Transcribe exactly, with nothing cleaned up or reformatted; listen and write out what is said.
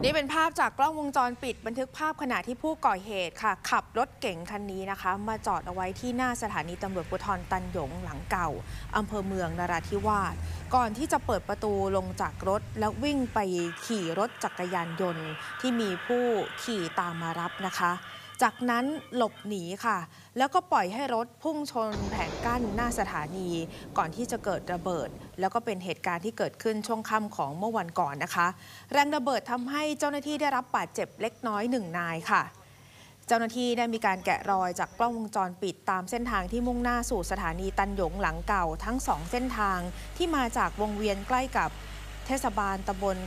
นี่เป็นภาพจากกล้องวงจรปิดบันทึกภาพขณะที่ผู้ก่อเหตุค่ะขับรถเก๋งคันนี้นะคะมาจอดเอาไว้ที่หน้าสถานีตำรวจภูธรตันหยงหลังเก่าอำเภอเมืองนราธิวาสก่อนที่จะเปิดประตูลงจากรถแล้ววิ่งไปขี่รถจักรยานยนต์ที่มีผู้ขี่ตามมารับนะคะจากนั้นหลบหนีค่ะแล้วก็ปล่อยให้รถพุ่งชนแผงกั้นหน้าสถานีก่อนที่จะเกิดระเบิดแล้วก็เป็นเหตุการณ์ที่เกิดขึ้นช่วงค่ำของเมื่อวันก่อนนะคะแรงระเบิดทำให้เจ้าหน้าที่ได้รับบาดเจ็บเล็กน้อยหนึ่งนายค่ะเจ้าหน้าที่ได้มีการแกะรอยจากกล้องวงจรปิดตามเส้นทางที่มุ่งหน้าสู่สถานีตันหยงหลังเก่าทั้งสองเส้นทางที่มาจากวงเวียนใกล้กับเทศบาลตำบล